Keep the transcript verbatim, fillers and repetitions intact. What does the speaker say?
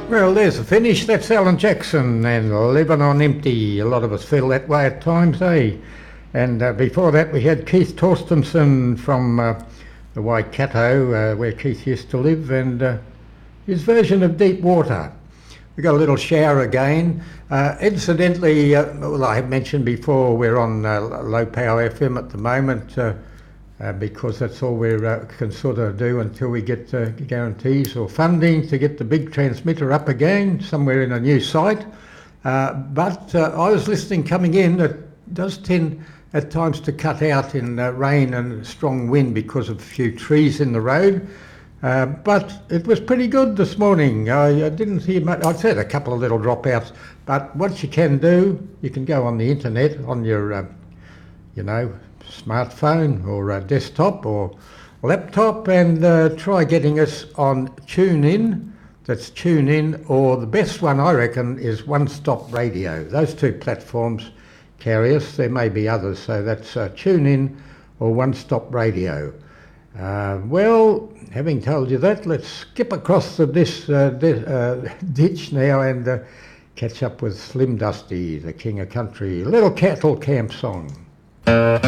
Well, there's the finish. That's Alan Jackson and Living on Empty. A lot of us feel that way at times, eh? And uh, before that we had Keith Torstenson from uh, the Waikato, uh, where Keith used to live, and uh, his version of Deep Water. We got a little shower again. Uh, incidentally, uh, well, I have mentioned before, we're on uh, low power F M at the moment, uh, uh, because that's all we uh, can sort of do until we get uh, guarantees or funding to get the big transmitter up again, somewhere in a new site. Uh, but uh, I was listening coming in, it does tend at times to cut out in uh, rain and strong wind because of a few trees in the road. Uh, but it was pretty good this morning. I, I didn't hear much. I'd said a couple of little dropouts, but what you can do, you can go on the internet on your, uh, you know, smartphone or uh, desktop or laptop and uh, try getting us on TuneIn. That's TuneIn, or the best one I reckon is One Stop Radio. Those two platforms carry us. There may be others, so that's uh, TuneIn or One Stop Radio. Uh, well, having told you that, let's skip across the this, uh, di- uh, ditch now and uh, catch up with Slim Dusty, the King of Country, Little Cattle Camp Song.